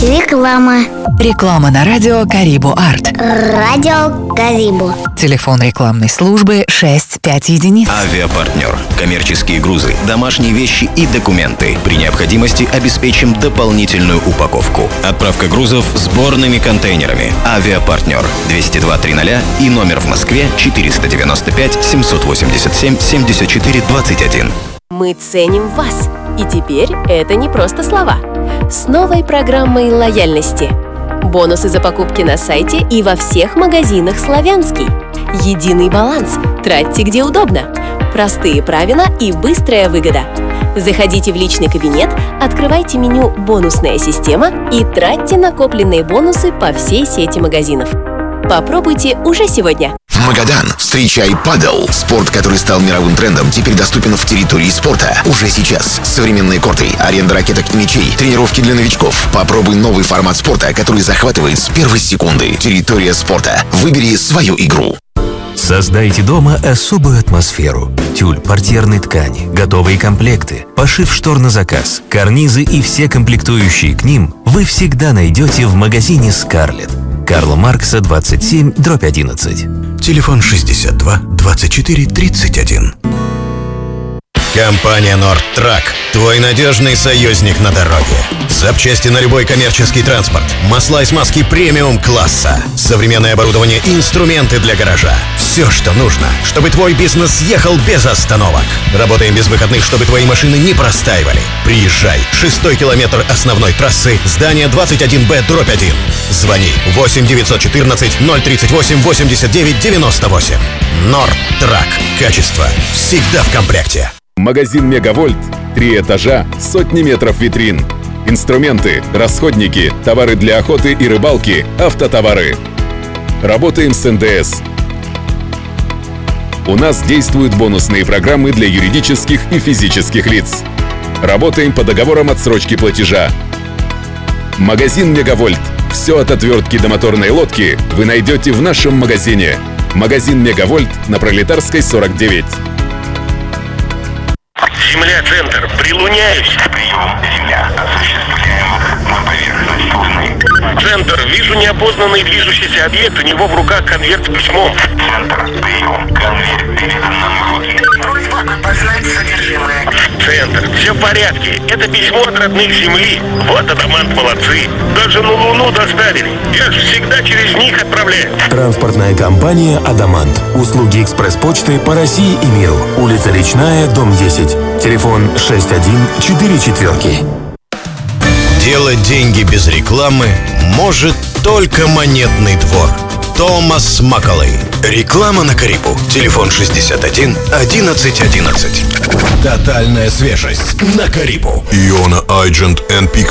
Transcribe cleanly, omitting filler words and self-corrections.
Реклама. Реклама на радио Карибу Арт. Радио Карибу. Телефон рекламной службы 65 единиц. Авиапартнер. Коммерческие грузы, домашние вещи и документы. При необходимости обеспечим дополнительную упаковку. Отправка грузов сборными контейнерами. Авиапартнер. 202-300 и номер в Москве 495-787-74-21. Мы ценим вас. И теперь это не просто слова. С новой программой лояльности. Бонусы за покупки на сайте и во всех магазинах «Славянский». Единый баланс. Тратьте где удобно. Простые правила и быстрая выгода. Заходите в личный кабинет, открывайте меню «Бонусная система» и тратьте накопленные бонусы по всей сети магазинов. Попробуйте уже сегодня. Магадан. Встречай падел. Спорт, который стал мировым трендом, теперь доступен в территории спорта. Уже сейчас. Современные корты, аренда ракеток и мячей, тренировки для новичков. Попробуй новый формат спорта, который захватывает с первой секунды. Территория спорта. Выбери свою игру. Создайте дома особую атмосферу. Тюль, портьерной ткани, готовые комплекты, пошив штор на заказ, карнизы и все комплектующие к ним вы всегда найдете в магазине «Скарлетт». Карла Маркса, 27/11. Телефон 62 24 31. Компания «Нордтрак» – твой надежный союзник на дороге. Запчасти на любой коммерческий транспорт, масла и смазки премиум-класса, современное оборудование и инструменты для гаража. Все, что нужно, чтобы твой бизнес ехал без остановок. Работаем без выходных, чтобы твои машины не простаивали. Приезжай. 6-й километр основной трассы, здание 21Б/1. Звони 8 914 038 89 98. «Нордтрак». Качество всегда в комплекте. Магазин «Мегавольт». 3 этажа, сотни метров витрин. Инструменты, расходники, товары для охоты и рыбалки, автотовары. Работаем с НДС. У нас действуют бонусные программы для юридических и физических лиц. Работаем по договорам отсрочки платежа. Магазин «Мегавольт». Все от отвертки до моторной лодки вы найдете в нашем магазине. Магазин «Мегавольт» на Пролетарской, 49. Земля, центр. Прилуняюсь. Прием, Земля. Осуществляем на поверхность Луны. Центр. Вижу неопознанный движущийся объект. У него в руках конверт с письмом. Центр. Прием. Конверт передан нам в руки. Просьба опознать содержимое. Центр. Все в порядке. Это письмо от родных Земли. Вот Адамант молодцы. Даже на Луну доставили. Я же всегда через них отправляю. Транспортная компания «Адамант». Услуги экспресс-почты по России и миру. Улица Речная, дом 10. Телефон 6144. Делать деньги без рекламы может только Монетный двор. Томас Макколей. Реклама на Карибу. Телефон 61 11 11. Тотальная свежесть на Карибу. Иона Agent and Peak